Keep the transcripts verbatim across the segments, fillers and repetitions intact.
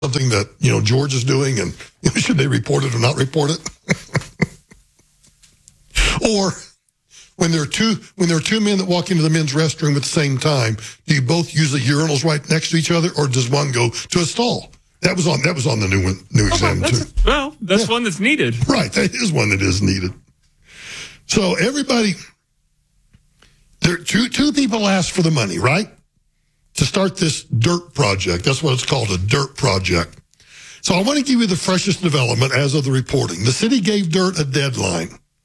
something that, you know, George is doing, and you know, should they report it or not report it? Or when there are two when there are two men that walk into the men's restroom at the same time, do you both use the urinals right next to each other, or does one go to a stall? That was on that was on the new one, new exam oh, too. Well, that's yeah. one that's needed. Right, that is one that is needed. So everybody, there two two people asked for the money, right, to start this dirt project. That's what it's called, a dirt project. So I want to give you the freshest development as of the reporting. The city gave dirt a deadline.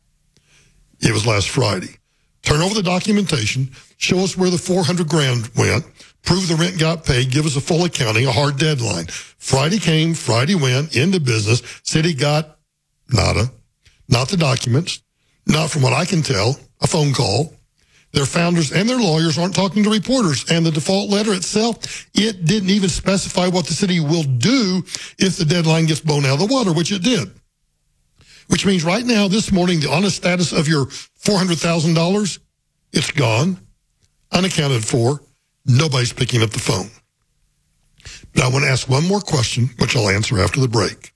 It was last Friday. Turn over the documentation, show us where the four hundred grand went, prove the rent got paid, give us a full accounting, a hard deadline. Friday came, Friday went, into business. City got nada, not the documents, not from what I can tell, a phone call. Their founders and their lawyers aren't talking to reporters. And the default letter itself, it didn't even specify what the city will do if the deadline gets blown out of the water, which it did. Which means right now, this morning, the honest status of your four hundred thousand dollars, it's gone, unaccounted for. Nobody's picking up the phone. But I want to ask one more question, which I'll answer after the break.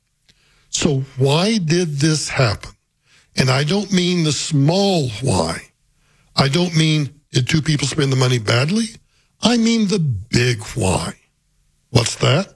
So why did this happen? And I don't mean the small why. I don't mean did two people spend the money badly. I mean the big why. What's that?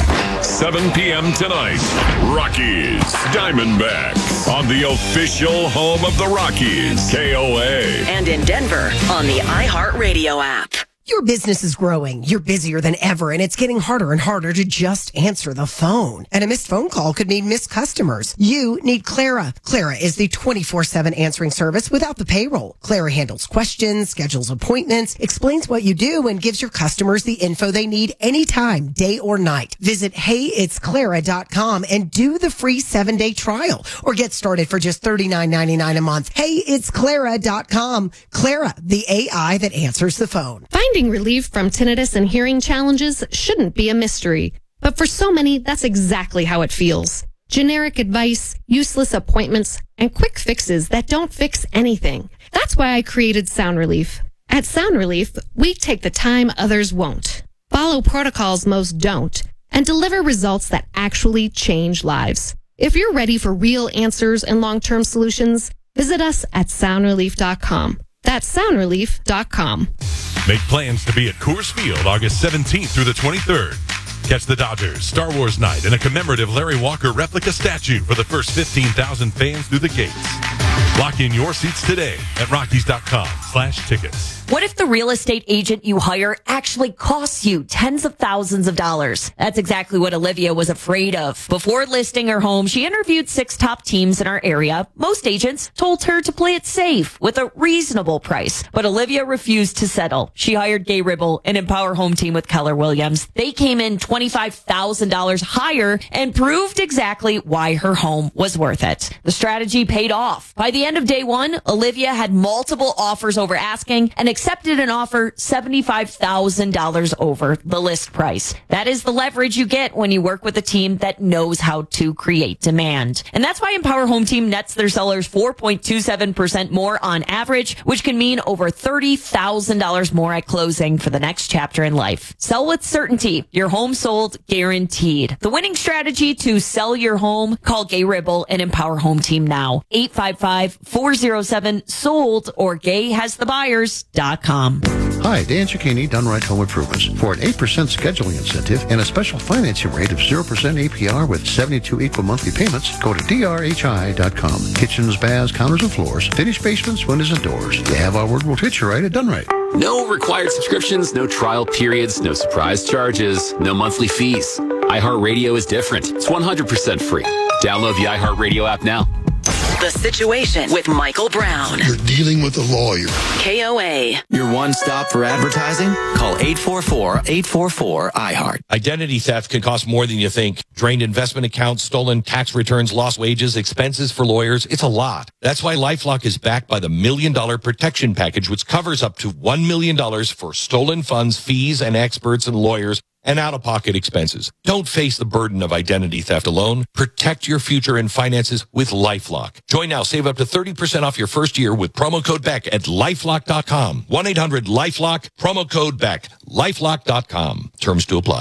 seven p.m. tonight, Rockies, Diamondbacks, on the official home of the Rockies, K O A. And in Denver, on the iHeartRadio app. Your business is growing. You're busier than ever, and it's getting harder and harder to just answer the phone. And a missed phone call could mean missed customers. You need Clara. Clara is the twenty-four seven answering service without the payroll. Clara handles questions, schedules appointments, explains what you do, and gives your customers the info they need anytime, day or night. Visit hey it's clara dot com and do the free seven-day trial, or get started for just thirty-nine ninety-nine a month. hey it's clara dot com. Clara, the A I that answers the phone. Finding relief from tinnitus and hearing challenges shouldn't be a mystery. But for so many, that's exactly how it feels. Generic advice, useless appointments, and quick fixes that don't fix anything. That's why I created Sound Relief. At Sound Relief, we take the time others won't, follow protocols most don't, and deliver results that actually change lives. If you're ready for real answers and long-term solutions, visit us at sound relief dot com. That's sound relief dot com. Make plans to be at Coors Field August seventeenth through the twenty-third. Catch the Dodgers, Star Wars Night, and a commemorative Larry Walker replica statue for the first fifteen thousand fans through the gates. Lock in your seats today at rockies dot com slash tickets. What if the real estate agent you hire actually costs you tens of thousands of dollars? That's exactly what Olivia was afraid of. Before listing her home, she interviewed six top teams in our area. Most agents told her to play it safe with a reasonable price, but Olivia refused to settle. She hired Gay Ribble, an Empower Home team with Keller Williams. They came in twenty-five thousand dollars higher and proved exactly why her home was worth it. The strategy paid off. By the end of day one, Olivia had multiple offers over asking and accepted an offer seventy-five thousand dollars over the list price. That is the leverage you get when you work with a team that knows how to create demand. And that's why Empower Home Team nets their sellers four point two seven percent more on average, which can mean over thirty thousand dollars more at closing for the next chapter in life. Sell with certainty. Your home sold guaranteed. The winning strategy to sell your home? Call Gay Ribble and Empower Home Team now. eight five five, four oh seven, sold or gay has the buyers dot com. Hi, Dan Cicchini, Dunright Home Improvements. For an eight percent scheduling incentive and a special financing rate of zero percent A P R with seventy-two equal monthly payments, go to D R H I dot com. Kitchens, baths, counters, and floors, finished basements, windows, and doors. You have our word, we'll treat you right at Dunright. No required subscriptions, no trial periods, no surprise charges, no monthly fees. iHeartRadio is different. It's one hundred percent free. Download the iHeartRadio app now. The Situation with Michael Brown. You're dealing with a lawyer. K O A. Your one stop for advertising? Call eight four four, eight four four, I heart. Identity theft can cost more than you think. Drained investment accounts, stolen tax returns, lost wages, expenses for lawyers. It's a lot. That's why LifeLock is backed by the Million Dollar Protection Package, which covers up to one million dollars for stolen funds, fees, and experts and lawyers, and out-of-pocket expenses. Don't face the burden of identity theft alone. Protect your future and finances with LifeLock. Join now. Save up to thirty percent off your first year with promo code Beck at lifelock dot com. one eight hundred lifelock, promo code Beck, lifelock dot com. Terms to apply.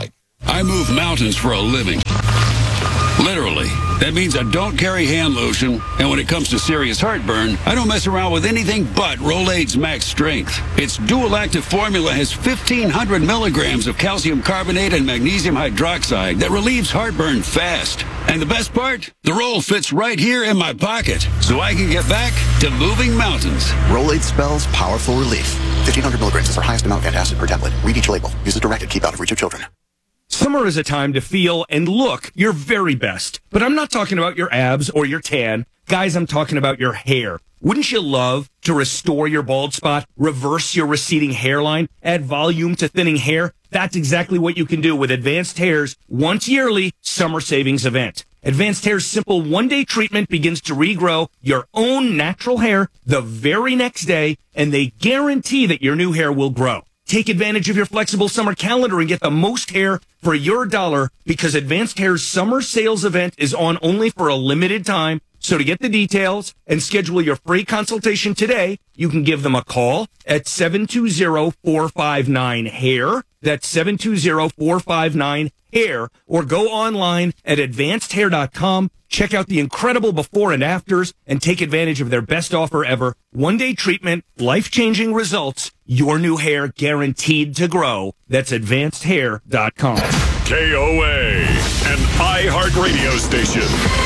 I move mountains for a living. Literally. That means I don't carry hand lotion, and when it comes to serious heartburn, I don't mess around with anything but Rolaids Max Strength. Its dual-active formula has fifteen hundred milligrams of calcium carbonate and magnesium hydroxide that relieves heartburn fast. And the best part? The roll fits right here in my pocket, so I can get back to moving mountains. Rolaids spells powerful relief. fifteen hundred milligrams is our highest amount of antacid per tablet. Read each label. Use as directed. Keep out of reach of children. Summer is a time to feel and look your very best. But I'm not talking about your abs or your tan. Guys, I'm talking about your hair. Wouldn't you love to restore your bald spot, reverse your receding hairline, add volume to thinning hair? That's exactly what you can do with Advanced Hair's once yearly summer savings event. Advanced Hair's simple one-day treatment begins to regrow your own natural hair the very next day, and they guarantee that your new hair will grow. Take advantage of your flexible summer calendar and get the most hair for your dollar, because Advanced Hair's summer sales event is on only for a limited time. So to get the details and schedule your free consultation today, you can give them a call at seven two zero, four five nine, hair. That's seven two zero, four five nine, hair. Or go online at advanced hair dot com. Check out the incredible before and afters and take advantage of their best offer ever. One-day treatment, life-changing results, your new hair guaranteed to grow. That's advanced hair dot com. K O A, an iHeartRadio station.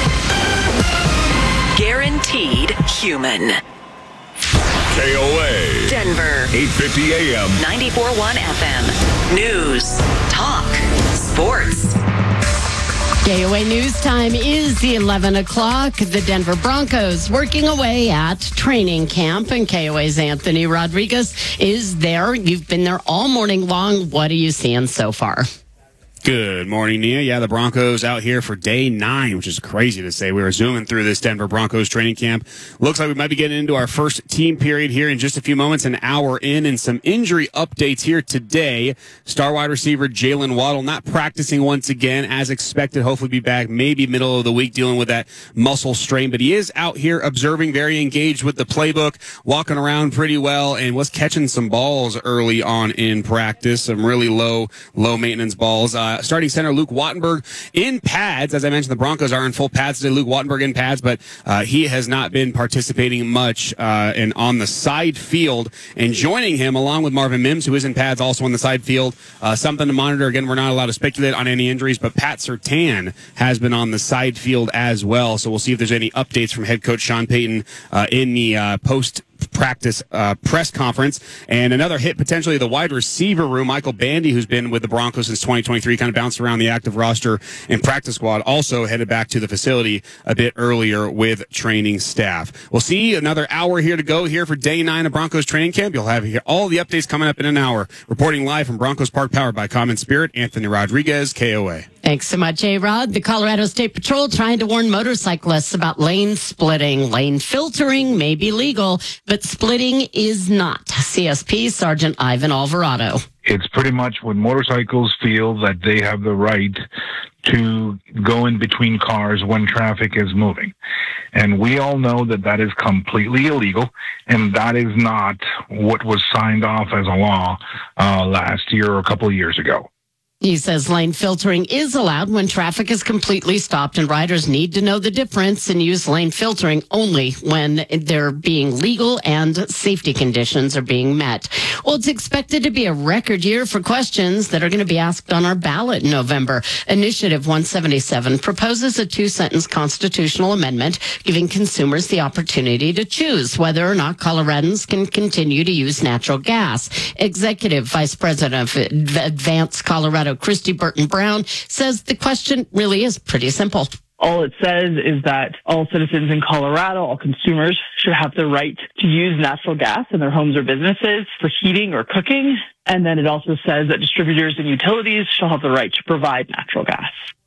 Guaranteed human. K O A. Denver. eight fifty A M. ninety-four point one F M. News. Talk. Sports. K O A News Time is the eleven o'clock. The Denver Broncos working away at training camp, and K O A's Anthony Rodriguez is there. You've been there all morning long. What are you seeing so far? Good morning, Nia. Yeah, the Broncos out here for day nine, which is crazy to say. We were zooming through this Denver Broncos training camp. Looks like we might be getting into our first team period here in just a few moments, an hour in, and some injury updates here today. Star wide receiver Jalen Waddle not practicing once again, as expected. Hopefully be back maybe middle of the week dealing with that muscle strain, but he is out here observing, very engaged with the playbook, walking around pretty well, and was catching some balls early on in practice, some really low, low maintenance balls. Uh, Uh, starting center Luke Wattenberg in pads. As I mentioned, the Broncos are in full pads today. Luke Wattenberg in pads, but uh, he has not been participating much uh, and on the side field. And joining him, along with Marvin Mims, who is in pads, also on the side field. Uh, something to monitor. Again, we're not allowed to speculate on any injuries, but Pat Surtain has been on the side field as well. So we'll see if there's any updates from head coach Sean Payton uh, in the uh, post practice uh, press conference. And another hit potentially the wide receiver room. Michael Bandy, who's been with the Broncos since twenty twenty-three, kind of bounced around the active roster and practice squad, also headed back to the facility a bit earlier with training staff. We'll see another hour here to go here for day nine of Broncos training camp. You'll have here all the updates coming up in an hour. Reporting live from Broncos Park, powered by Common Spirit, Anthony Rodriguez, K O A. Thanks so much, A-Rod. The Colorado State Patrol trying to warn motorcyclists about lane splitting. Lane filtering may be legal, but splitting is not. C S P Sergeant Ivan Alvarado. It's pretty much when motorcycles feel that they have the right to go in between cars when traffic is moving. And we all know that that is completely illegal, and that is not what was signed off as a law uh, last year or a couple of years ago. He says lane filtering is allowed when traffic is completely stopped, and riders need to know the difference and use lane filtering only when they're being legal and safety conditions are being met. Well, it's expected to be a record year for questions that are going to be asked on our ballot in November. Initiative one seventy-seven proposes a two-sentence constitutional amendment giving consumers the opportunity to choose whether or not Coloradans can continue to use natural gas. Executive Vice President of Advance Colorado, Christy Burton Brown, says the question really is pretty simple. All it says is that all citizens in Colorado, all consumers, should have the right to use natural gas in their homes or businesses for heating or cooking. And then it also says that distributors and utilities shall have the right to provide natural gas.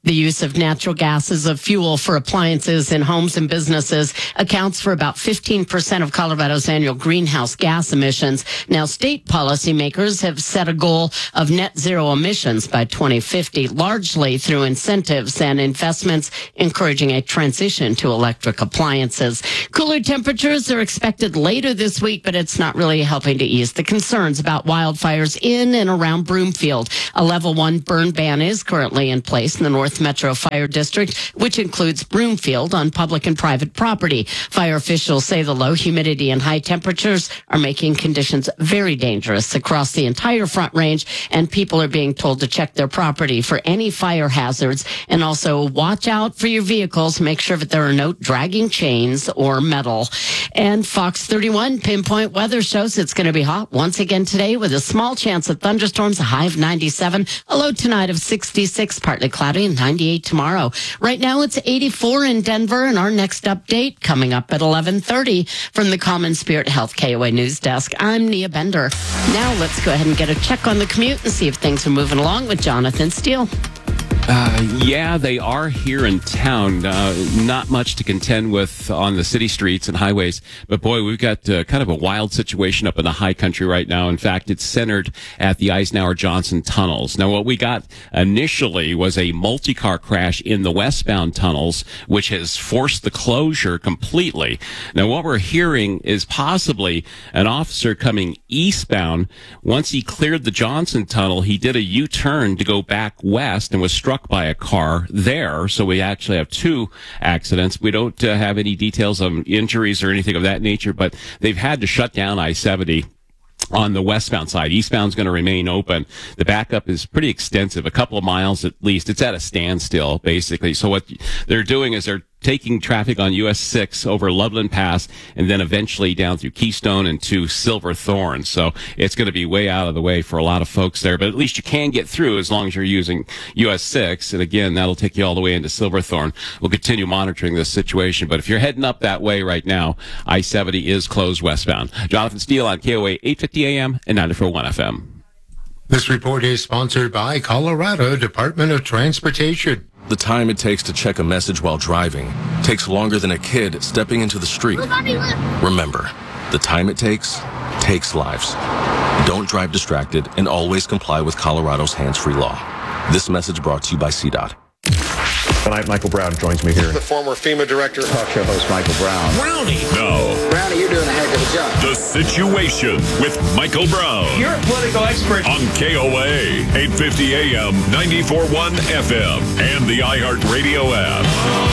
The use of natural gas as a fuel for appliances in homes and businesses accounts for about fifteen percent of Colorado's annual greenhouse gas emissions. Now, state policymakers have set a goal of net zero emissions by twenty fifty, largely through incentives and investments encouraging a transition to electric appliances. Cooler temperatures are expected later this week, but it's not really helping to ease the concerns about wildfires in and around Broomfield. A level one burn ban is currently in place in the North Metro Fire District, which includes Broomfield on public and private property. Fire officials say the low humidity and high temperatures are making conditions very dangerous across the entire Front Range, and people are being told to check their property for any fire hazards and also watch out for your vehicles. Make sure that there are no dragging chains or metal. And Fox thirty-one Pinpoint Weather shows it's going to be hot once again today with a small chance of thunderstorms, a high of ninety-seven, a low tonight of sixty-six, partly cloudy, and ninety-eight tomorrow. Right now it's eighty-four in Denver, and our next update coming up at eleven thirty from the Common Spirit Health K O A News Desk. I'm Nia Bender. Now let's go ahead and get a check on the commute and see if things are moving along with Jonathan Steele. Uh, yeah, they are here in town. Uh, not much to contend with on the city streets and highways. But boy, we've got uh, kind of a wild situation up in the high country right now. In fact, it's centered at the Eisenhower-Johnson tunnels. Now, what we got initially was a multi-car crash in the westbound tunnels, which has forced the closure completely. Now, what we're hearing is possibly an officer coming eastbound. Once he cleared the Johnson tunnel, he did a U-turn to go back west and was struck by a car there. So we actually have two accidents. We don't uh, have any details on injuries or anything of that nature, but they've had to shut down I seventy on the westbound side. Eastbound's going to remain open. The backup is pretty extensive, a couple of miles at least. It's at a standstill, basically. So what they're doing is they're taking traffic on U S six over Loveland Pass and then eventually down through Keystone and to Silverthorne. So it's going to be way out of the way for a lot of folks there, but at least you can get through as long as you're using U S six. And again, that'll take you all the way into Silverthorne. We'll continue monitoring this situation, but if you're heading up that way right now, I seventy is closed westbound. Jonathan Steele on K O A eight fifty A M and ninety-four point one F M. This report is sponsored by Colorado Department of Transportation. The time it takes to check a message while driving takes longer than a kid stepping into the street. Remember, the time it takes takes lives. Don't drive distracted and always comply with Colorado's hands-free law. This message brought to you by C DOT. Tonight, Michael Brown joins me here. The former FEMA director, talk show host Michael Brown. Brownie. No. Brownie, you're doing a heck of a job. The Situation with Michael Brown. You're a political expert. On K O A, eight fifty A M, ninety-four point one F M, and the iHeartRadio app.